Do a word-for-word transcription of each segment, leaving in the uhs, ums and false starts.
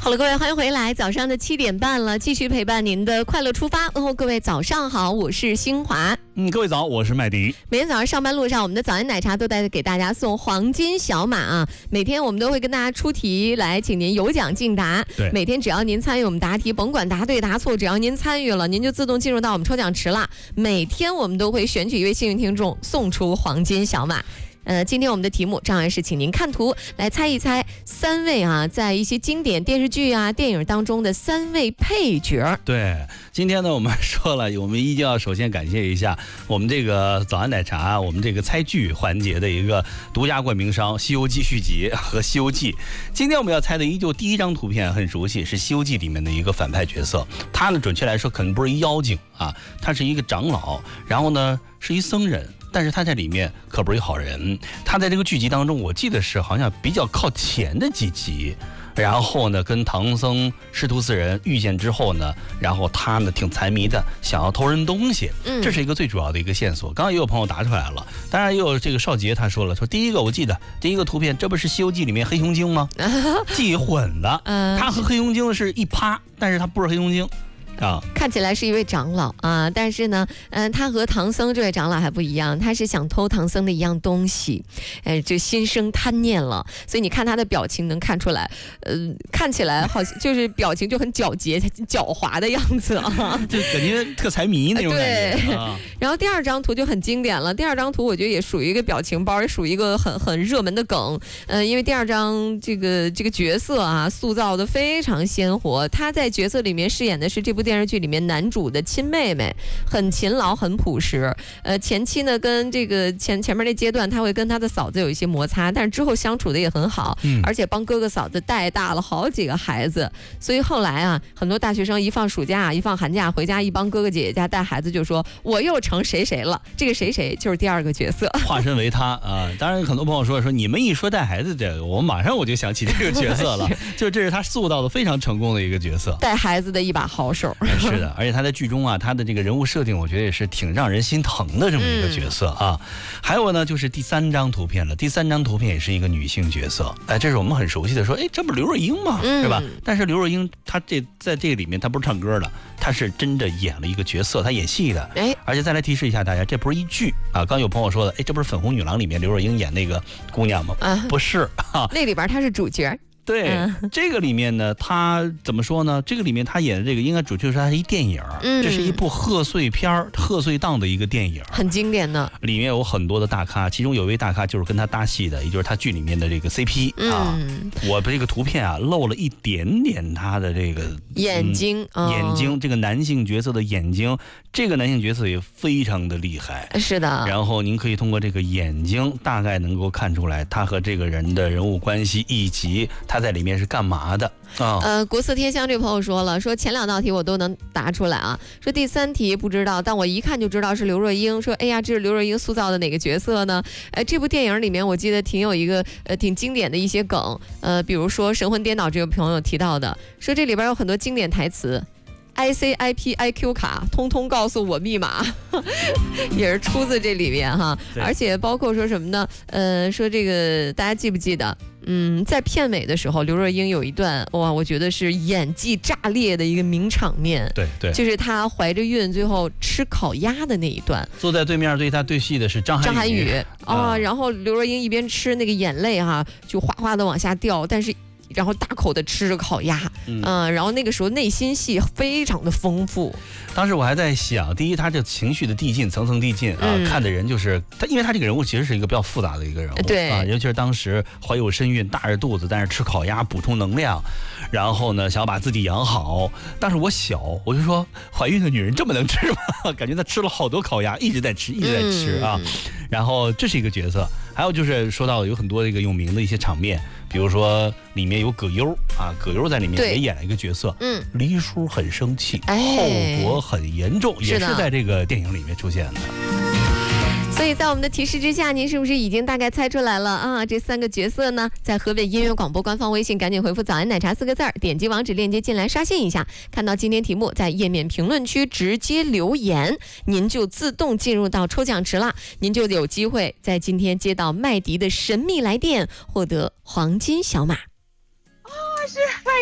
好了，各位，欢迎回来。早上的七点半了，继续陪伴您的快乐出发。问候各位早上好，我是新华。 嗯，各位早，我是麦迪。 每天早上上班路上，我们的早安奶茶都在给大家送黄金小马啊。每天我们都会跟大家出题，来请您有奖竞答。 对， 每天只要您参与我们答题，甭管答对答错，只要您参与了，您就自动进入到我们抽奖池了。每天我们都会选取一位幸运听众，送出黄金小马。呃，今天我们的题目照样是请您看图来猜一猜三位啊，在一些经典电视剧啊、电影当中的三位配角。 对，今天呢，我们说了，我们一定要首先感谢一下我们这个早安奶茶，我们这个猜剧环节的一个独家冠名商《西游记》续集和《西游记》。今天我们要猜的依旧第一张图片很熟悉，是《西游记》里面的一个反派角色。他呢，准确来说可能不是一妖精啊，他是一个长老，然后呢是一僧人。但是他在里面可不是一好人，他在这个剧集当中，我记得是好像比较靠前的几集，然后呢跟唐僧师徒四人遇见之后呢，然后他呢挺财迷的，想要偷人东西，这是一个最主要的一个线索。刚刚也有朋友答出来了，当然也有这个少杰他说了，说第一个我记得第一个图片，这不是《西游记》里面黑熊精吗？记混了，他和黑熊精是一趴，但是他不是黑熊精。啊， 看起来是一位长老啊，但是呢，嗯，他和唐僧这位长老还不一样，他是想偷唐僧的一样东西，哎，就心生贪念了。所以你看他的表情能看出来，呃，看起来好像就是表情就很皎洁、狡猾的样子啊， 就感觉特财迷那种感觉。 对。啊、然后第二张图就很经典了，第二张图我觉得也属于一个表情包，也属于一个很很热门的梗。呃，因为第二张这个这个角色啊，塑造的非常鲜活，他在角色里面饰演的是这部电视剧里面男主的亲妹妹，很勤劳很朴实。呃，前期呢跟这个前前面那阶段他会跟他的嫂子有一些摩擦，但是之后相处的也很好，嗯、而且帮哥哥嫂子带大了好几个孩子。所以后来啊，很多大学生一放暑假一放寒假回家，一帮哥哥姐姐家带孩子，就说我又成谁谁了。这个谁谁就是第二个角色， 化身为他啊。当然很多朋友说说你们一说带孩子这个，我马上我就想起这个角色了，就这是他塑造的非常成功的一个角色， 带孩子的一把好手。 是的，而且他在剧中啊，他的这个人物设定，我觉得也是挺让人心疼的这么一个角色啊。嗯、还有呢，就是第三张图片了。第三张图片也是一个女性角色，哎，这是我们很熟悉的，说，哎，这不是刘若英吗？嗯、是吧？但是刘若英她这在这个里面，她不是唱歌的，她是真的演了一个角色，她演戏的。哎，而且再来提示一下大家，这不是一剧啊。刚有朋友说的，哎，这不是《粉红女郎》里面刘若英演那个姑娘吗？啊、不是啊， 那里边她是主角。 对、嗯、这个里面呢，他怎么说呢？这个里面他演的这个应该准确说它是一电影，嗯、这是一部贺岁片、贺岁档的一个电影， 很经典的。 里面有很多的大咖，其中有一位大咖就是跟他搭戏的，也就是他剧里面的这个 C P、嗯、啊。我这个图片啊露了一点点他的这个眼睛， 嗯哦、眼睛这个男性角色的眼睛，这个男性角色也非常的厉害。 是的。 然后您可以通过这个眼睛大概能够看出来他和这个人的人物关系以及他在里面是干嘛的啊？ 呃，国色天香这朋友说了，说前两道题我都能答出来啊。说第三题不知道，但我一看就知道是刘若英。说哎呀，这是刘若英塑造的哪个角色呢？呃，这部电影里面我记得挺有一个呃挺经典的一些梗，呃，比如说神魂颠倒这个朋友提到的，说这里边有很多经典台词。I C I P I Q 卡，通通告诉我密码，也是出自这里面哈。而且包括说什么呢？呃，说这个大家记不记得？嗯，在片尾的时候，刘若英有一段哇，我觉得是演技炸裂的一个名场面。 对对， 就是她怀着孕最后吃烤鸭的那一段。 坐在对面对她对戏的是张涵予。 张涵予啊、呃，然后刘若英一边吃那个眼泪哈，就哗哗的往下掉，但是。然后大口的吃着烤鸭，嗯、呃，然后那个时候内心戏非常的丰富。 当时我还在想，第一，他这情绪的递进，层层递进啊，嗯、看的人就是他，因为他这个人物其实是一个比较复杂的一个人物， 对啊，尤其是当时怀有身孕，大着肚子，但是吃烤鸭补充能量，然后呢，想要把自己养好。当时我小，我就说，怀孕的女人这么能吃吗？感觉她吃了好多烤鸭，一直在吃，一直在吃啊。嗯、然后这是一个角色，还有就是说到有很多这个有名的一些场面。比如说里面有葛优啊，葛优在里面也演了一个角色，嗯，黎叔很生气，哎、后果很严重，也是在这个电影里面出现的。 所以在我们的提示之下，您是不是已经大概猜出来了啊？这三个角色呢，在河北音乐广播官方微信赶紧回复早安奶茶四个字儿，点击网址链接进来刷新一下，看到今天题目，在页面评论区直接留言，您就自动进入到抽奖池了，您就有机会在今天接到麦迪的神秘来电，获得黄金小马。 哦，是麦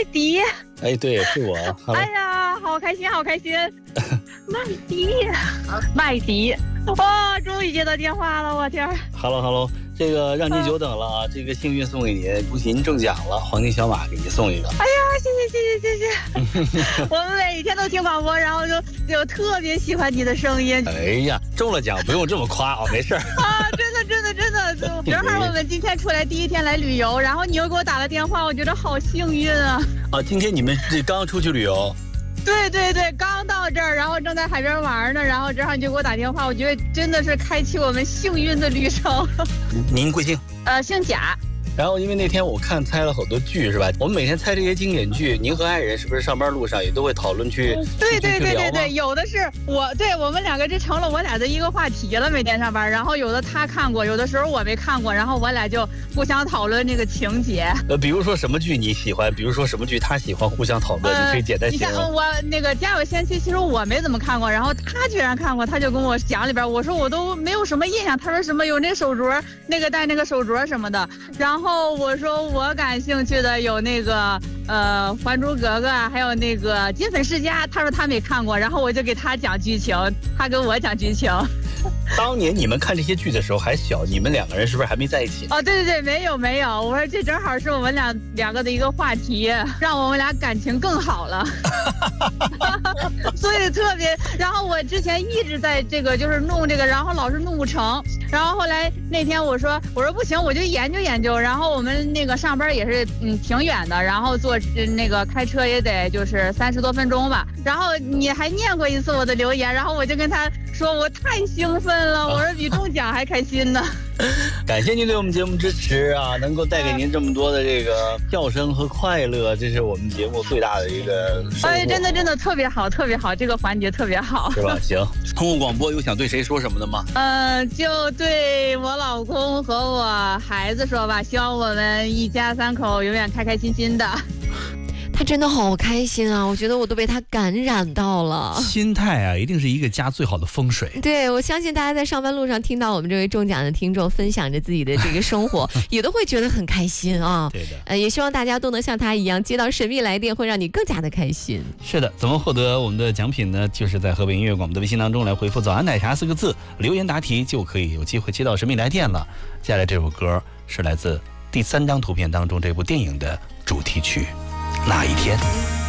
迪， 哎，对，是我。 哎呀，好开心，好开心！麦迪，麦迪，哇、哦，终于接到电话了，我天 ！Hello Hello， 这个让您久等了啊！这个幸运送给您，恭喜您中奖了，黄金小马给您送一个。 哎呀，谢谢谢谢谢谢！我们每天都听广播，然后就就特别喜欢你的声音。 哎呀，中了奖不用这么夸啊，没事儿。 啊，真的真的真的，正好我们今天出来第一天来旅游，然后你又给我打了电话，我觉得好幸运啊！ 啊，今天你们这刚出去旅游？ 对对对，刚到这儿，然后正在海边玩呢，然后正好你就给我打电话，我觉得真的是开启我们幸运的旅程。 您贵姓？ 呃，姓贾。 然后因为那天我看猜了好多剧是吧？我们每天猜这些经典剧，您和爱人是不是上班路上也都会讨论去？ 对对对对对，有的是我对我们两个这成了我俩的一个话题了，每天上班。然后有的他看过，有的时候我没看过，然后我俩就互相讨论这个情节。 呃，比如说什么剧你喜欢，比如说什么剧他喜欢，互相讨论，呃、你可以简单形容。 你看我那个《家有仙妻》，其实我没怎么看过，然后他居然看过，他就跟我讲里边，我说我都没有什么印象，他说什么有那手镯，那个戴那个手镯什么的，然后我说。我感兴趣的有那个呃《还珠格格》，还有那个《金粉世家》，他说他没看过，然后我就给他讲剧情，他跟我讲剧情。 当年你们看这些剧的时候还小，你们两个人是不是还没在一起？ 哦，对对对，没有没有，我说这正好是我们俩两个的一个话题，让我们俩感情更好了。所以特别，然后我之前一直在这个就是弄这个，然后老是弄不成，然后后来那天我说我说不行，我就研究研究，然后我们那个上班也是嗯挺远的，然后坐那个开车也得就是三十多分钟吧，然后你还念过一次我的留言，然后我就跟他说我太兴奋了，我说比中奖还开心呢。 感谢您对我们节目支持啊，能够带给您这么多的这个笑声和快乐，这是我们节目最大的一个收获。 哎，真的真的特别好，特别好，这个环节特别好， 是吧？行，通过广播有想对谁说什么的吗？ 呃，就对我老公和我孩子说吧，希望我们一家三口永远开开心心的。 他真的好开心啊！我觉得我都被他感染到了。 心态啊，一定是一个家最好的风水。 对，我相信大家在上班路上听到我们这位中奖的听众分享着自己的这个生活，也都会觉得很开心啊。 对的， 呃，也希望大家都能像他一样，接到神秘来电会让你更加的开心。 是的，怎么获得我们的奖品呢？就是在河北音乐广播的微信当中来回复“早安奶茶”四个字，留言答题就可以有机会接到神秘来电了。接下来这首歌是来自第三张图片当中这部电影的主题曲。那一天。